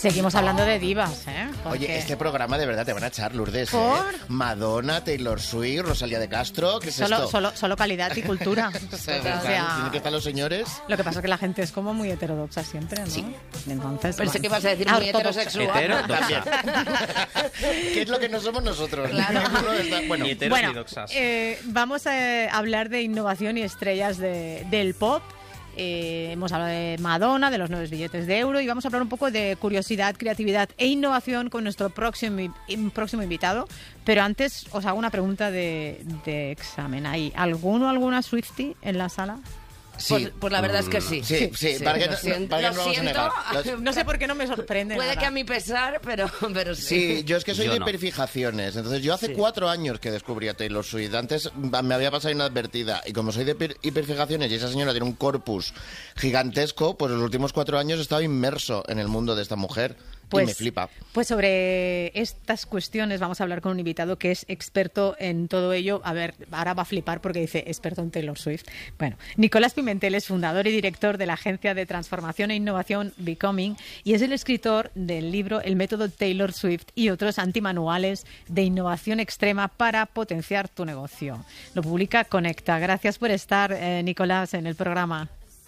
Seguimos hablando de divas, ¿eh? Porque... Oye, este programa de verdad te van a echar, Lourdes, ¿eh? ¿Por? Madonna, Taylor Swift, Rosalía de Castro, ¿qué es esto? Solo calidad y cultura. O sea, ¿tienen que estar los señores? Lo que pasa es que la gente es como muy heterodoxa siempre, ¿no? Sí. Entonces, Pensé que ibas a decir muy heterosexual. También. ¿Qué es lo que no somos nosotros? Claro. Bueno, Bueno, vamos a hablar de innovación y estrellas del pop. Hemos hablado de Madonna, de los nuevos billetes de euro, y vamos a hablar un poco de curiosidad, creatividad e innovación con nuestro próximo invitado. Pero antes os hago una pregunta de examen. ¿Hay alguno o alguna Swiftie en la sala? sí. Pues la verdad es que sí. Sí. ¿Para qué Lo siento, no vamos a negar? No sé por qué no me sorprende. Puede nada. que a mi pesar, pero sí. Sí, yo es que soy Yo de no. hiperfijaciones. Entonces, yo hace 4 años que descubrí a Taylor Swift. Antes me había pasado inadvertida. Y como soy de hiperfijaciones y esa señora tiene un corpus gigantesco, pues los últimos 4 años he estado inmerso en el mundo de esta mujer. Y me flipa. Pues sobre estas cuestiones vamos a hablar con un invitado que es experto en todo ello. A ver, ahora va a flipar porque dice experto en Taylor Swift. Bueno, Nicolás Pimentel es fundador y director de la agencia de transformación e innovación Becoming y es el escritor del libro El método Taylor Swift y otros antimanuales de innovación extrema para potenciar tu negocio. Lo publica Conecta. Gracias por estar, Nicolás, en el programa.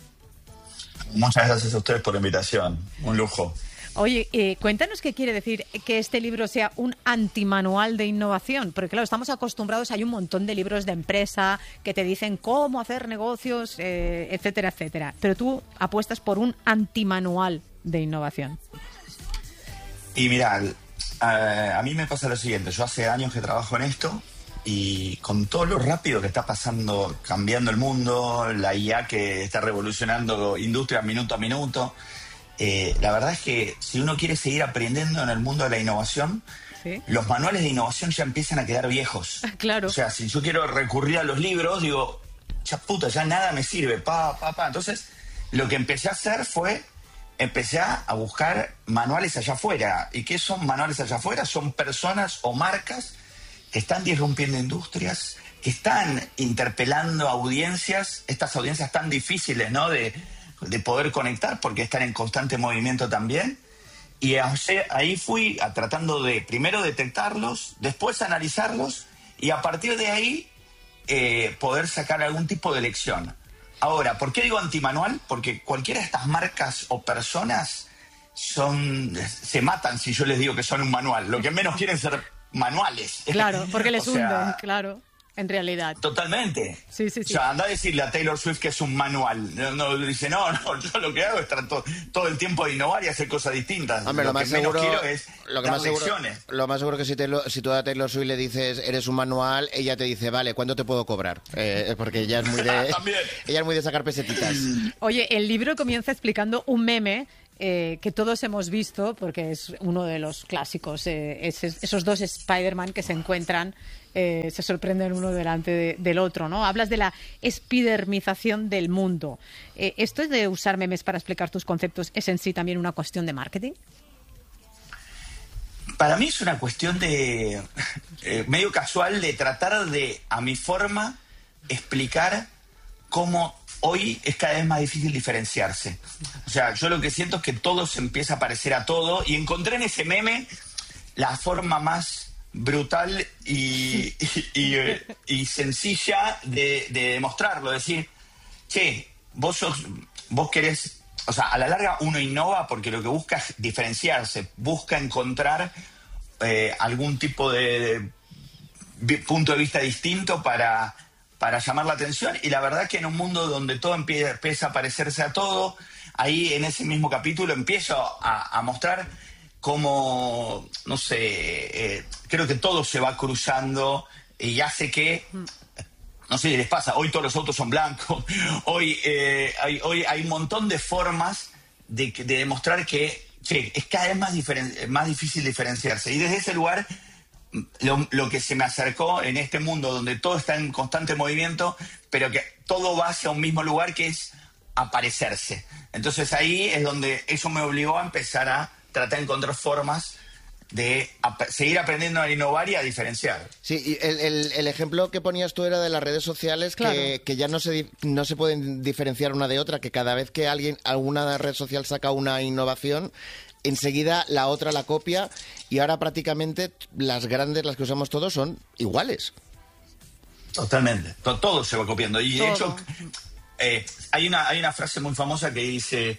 Muchas gracias a ustedes por la invitación. Un lujo. Oye, cuéntanos qué quiere decir que este libro sea un antimanual de innovación, porque claro, estamos acostumbrados, hay un montón de libros de empresa que te dicen cómo hacer negocios, etcétera, etcétera, pero tú apuestas por un antimanual de innovación. Y mira, a mí me pasa lo siguiente. Yo hace años que trabajo en esto y con todo lo rápido que está pasando, cambiando el mundo, la IA que está revolucionando industria minuto a minuto, la verdad es que si uno quiere seguir aprendiendo en el mundo de la innovación, ¿Sí? los manuales de innovación ya empiezan a quedar viejos. Claro. O sea, si yo quiero recurrir a los libros, digo, ya nada me sirve, Entonces, lo que empecé a hacer fue, empecé a buscar manuales allá afuera. ¿Y qué son manuales allá afuera? Son personas o marcas que están disrumpiendo industrias, que están interpelando audiencias, estas audiencias tan difíciles, ¿no?, de poder conectar porque están en constante movimiento también. Y ahí fui tratando de primero detectarlos, después analizarlos y a partir de ahí poder sacar algún tipo de lección. Ahora, ¿por qué digo antimanual? Porque cualquiera de estas marcas o personas se matan si yo les digo que son un manual. Lo que menos quieren ser manuales. Claro, porque les O sea, hunden, claro, en realidad. Totalmente. Sí. O sea, anda a decirle a Taylor Swift que es un manual. No dice, no, yo lo que hago es tratar todo el tiempo de innovar y hacer cosas distintas. Hombre, lo que menos quiero es dar seguro, lecciones. lo más seguro que si tú a Taylor Swift le dices eres un manual, ella te dice, vale, ¿cuánto te puedo cobrar? Porque ella es muy de ella es muy de sacar pesetitas. Oye, el libro comienza explicando un meme que todos hemos visto, porque es uno de los clásicos, esos dos Spider-Man que se encuentran, se sorprenden uno delante del otro, ¿no? Hablas de la espidermización del mundo. ¿Esto de usar memes para explicar tus conceptos es en sí también una cuestión de marketing? Para mí es una cuestión de medio casual de tratar de, a mi forma, explicar cómo hoy es cada vez más difícil diferenciarse. O sea, yo lo que siento es que todo se empieza a parecer a todo y encontré en ese meme la forma más brutal y sencilla de demostrarlo. Decir, che, vos querés... O sea, a la larga uno innova porque lo que busca es diferenciarse, busca encontrar algún tipo de punto de vista distinto para llamar la atención, y la verdad que en un mundo donde todo empieza a parecerse a todo, ahí en ese mismo capítulo empiezo a mostrar cómo, no sé, creo que todo se va cruzando y hace que, no sé si les pasa, hoy todos los autos son blancos, hoy hay un montón de formas de demostrar que es cada vez más difícil diferenciarse, y desde ese lugar lo que se me acercó en este mundo donde todo está en constante movimiento, pero que todo va hacia un mismo lugar, que es aparecerse. Entonces ahí es donde eso me obligó a empezar a tratar de encontrar formas de seguir aprendiendo a innovar y a diferenciar. Sí, y el ejemplo que ponías tú era de las redes sociales, claro, que ya no se pueden diferenciar una de otra, que cada vez que alguna red social saca una innovación, enseguida la otra la copia, y ahora prácticamente las grandes, las que usamos todos, son iguales. Totalmente, todo se va copiando. Y de hecho, hay una frase muy famosa que dice,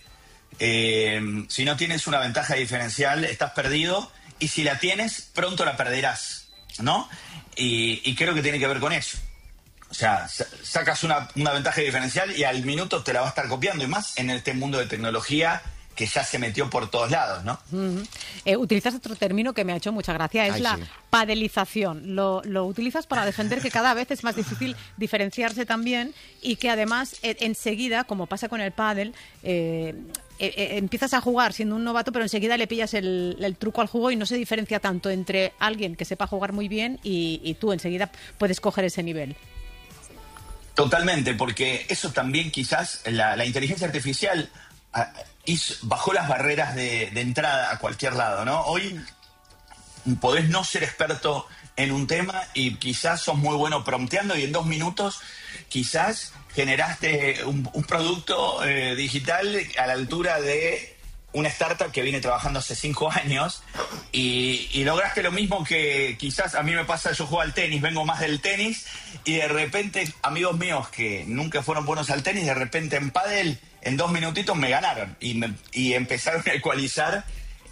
si no tienes una ventaja diferencial, estás perdido, y si la tienes, pronto la perderás, ¿no? Y creo que tiene que ver con eso. O sea, sacas una ventaja diferencial y al minuto te la va a estar copiando, y más en este mundo de tecnología que ya se metió por todos lados, ¿no? Utilizas otro término que me ha hecho mucha gracia, es la padelización. Lo utilizas para defender que cada vez es más difícil diferenciarse también, y que además enseguida, como pasa con el pádel, empiezas a jugar siendo un novato, pero enseguida le pillas el truco al juego y no se diferencia tanto entre alguien que sepa jugar muy bien y tú enseguida puedes coger ese nivel. Totalmente, porque eso también quizás, la inteligencia artificial bajó las barreras de entrada a cualquier lado, ¿no? Hoy podés no ser experto en un tema y quizás sos muy bueno prompteando, y en 2 minutos quizás generaste un producto digital a la altura de una startup que viene trabajando hace 5 años y lograste lo mismo que quizás a mí me pasa. Yo juego al tenis, vengo más del tenis, y de repente amigos míos que nunca fueron buenos al tenis, de repente en pádel en 2 minutitos me ganaron y empezaron a ecualizar.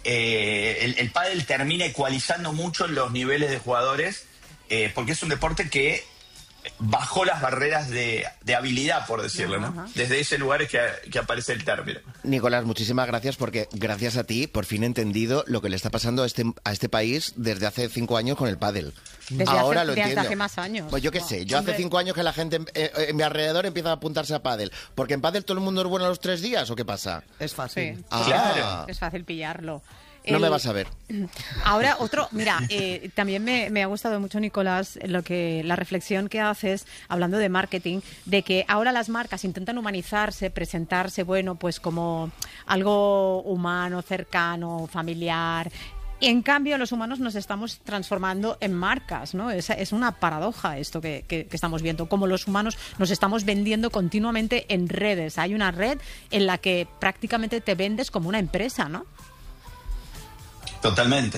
El pádel termina ecualizando mucho los niveles de jugadores, porque es un deporte que bajó las barreras de habilidad, por decirlo, ¿no? Desde ese lugar es que aparece el término. Nicolás, muchísimas gracias, porque gracias a ti por fin he entendido lo que le está pasando a este país desde hace 5 años con el pádel. Ahora lo entiendo. Desde hace más años. Pues yo qué sé, yo hace 5 años que la gente en mi alrededor empieza a apuntarse a pádel. ¿Porque en pádel todo el mundo es bueno a los 3 días o qué pasa? Es fácil. Sí. Claro. Es fácil pillarlo. No me vas a ver. Ahora otro, mira, también me ha gustado mucho, Nicolás, la reflexión que haces hablando de marketing, de que ahora las marcas intentan humanizarse, presentarse, bueno, pues como algo humano, cercano, familiar. Y en cambio los humanos nos estamos transformando en marcas, ¿no? Es una paradoja esto que estamos viendo, como los humanos nos estamos vendiendo continuamente en redes. Hay una red en la que prácticamente te vendes como una empresa, ¿no? Totalmente.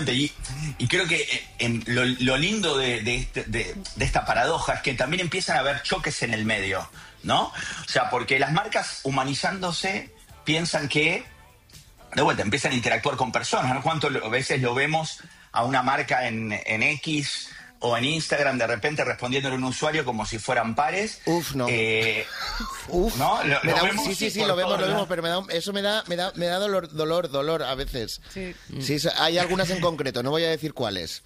Y creo que lo lindo de esta paradoja es que también empiezan a haber choques en el medio, ¿no? O sea, porque las marcas, humanizándose, piensan que, de vuelta, empiezan a interactuar con personas, ¿no? ¿Cuántas veces lo vemos a una marca en X o en Instagram de repente respondiéndole a un usuario como si fueran pares? No. ¿No? Sí, lo vemos, pero eso me da dolor a veces. Sí, hay algunas en concreto, no voy a decir cuáles.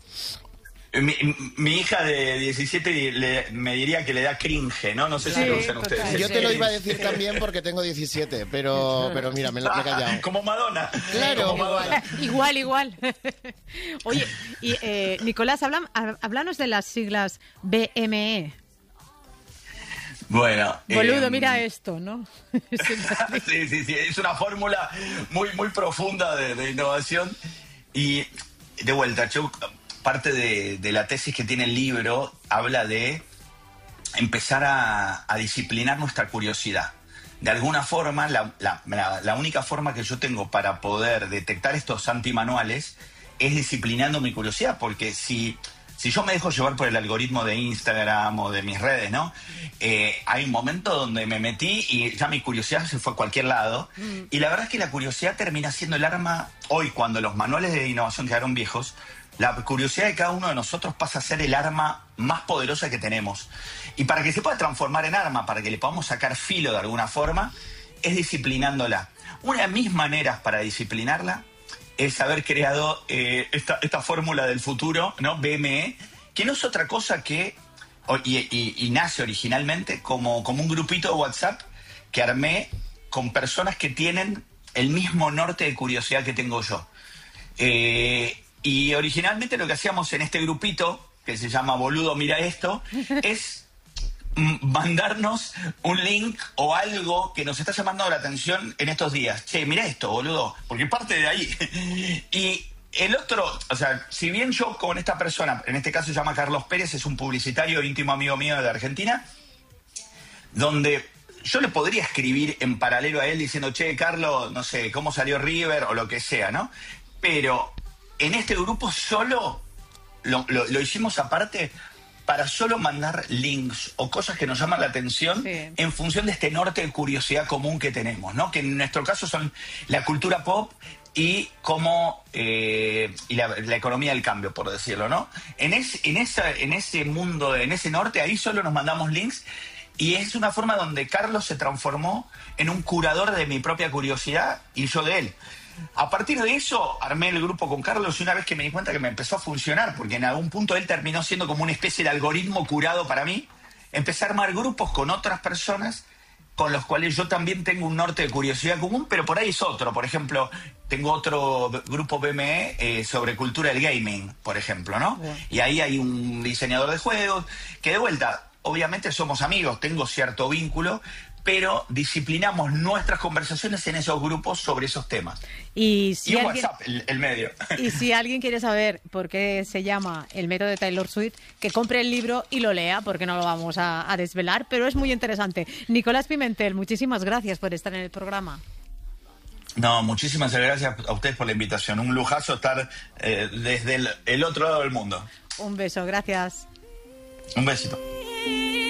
Mi hija de 17 me diría que le da cringe, ¿no? No sé si lo usan ustedes. Yo te lo iba a decir también porque tengo 17, pero mira, me he callado. Como Madonna. Claro. Como Madonna. Igual. Oye, y Nicolás, háblanos de las siglas BME. Bueno. Boludo, mira esto, ¿no? Sí. Es una fórmula muy profunda de innovación. Y de vuelta, parte de la tesis que tiene el libro habla de empezar a disciplinar nuestra curiosidad. De alguna forma, la única forma que yo tengo para poder detectar estos antimanuales es disciplinando mi curiosidad, porque si yo me dejo llevar por el algoritmo de Instagram o de mis redes, ¿no? Hay un momento donde me metí y ya mi curiosidad se fue a cualquier lado. Y la verdad es que la curiosidad termina siendo el arma hoy, cuando los manuales de innovación quedaron viejos. La curiosidad de cada uno de nosotros pasa a ser el arma más poderosa que tenemos. Y para que se pueda transformar en arma, para que le podamos sacar filo de alguna forma, es disciplinándola. Una de mis maneras para disciplinarla es haber creado esta fórmula del futuro, ¿no? BME, que no es otra cosa que, y nace originalmente como un grupito de WhatsApp que armé con personas que tienen el mismo norte de curiosidad que tengo yo. Y originalmente lo que hacíamos en este grupito, que se llama Boludo, mira esto, es mandarnos un link o algo que nos está llamando la atención en estos días. Che, mira esto, boludo, porque parte de ahí. Y el otro, o sea, si bien yo con esta persona, en este caso se llama Carlos Pérez, es un publicitario íntimo amigo mío de Argentina, donde yo le podría escribir en paralelo a él diciendo, che, Carlos, no sé, cómo salió River o lo que sea, ¿no? Pero en este grupo solo lo hicimos aparte para solo mandar links o cosas que nos llaman la atención en función de este norte de curiosidad común que tenemos, ¿no? Que en nuestro caso son la cultura pop y cómo y la economía del cambio, por decirlo, ¿no? En ese mundo, en ese norte, ahí solo nos mandamos links. Y es una forma donde Carlos se transformó en un curador de mi propia curiosidad y yo de él. A partir de eso, armé el grupo con Carlos y una vez que me di cuenta que me empezó a funcionar, porque en algún punto él terminó siendo como una especie de algoritmo curado para mí, empecé a armar grupos con otras personas con los cuales yo también tengo un norte de curiosidad común, pero por ahí es otro. Por ejemplo, tengo otro grupo BME sobre cultura del gaming, por ejemplo, ¿no? Y ahí hay un diseñador de juegos que, de vuelta, obviamente somos amigos, tengo cierto vínculo, pero disciplinamos nuestras conversaciones en esos grupos sobre esos temas. Y alguien, WhatsApp, el medio. Y si alguien quiere saber por qué se llama El método de Taylor Swift, que compre el libro y lo lea, porque no lo vamos a desvelar, pero es muy interesante. Nicolás Pimentel, muchísimas gracias por estar en el programa. No, muchísimas gracias a ustedes por la invitación. Un lujazo estar desde el otro lado del mundo. Un beso, gracias. Un besito.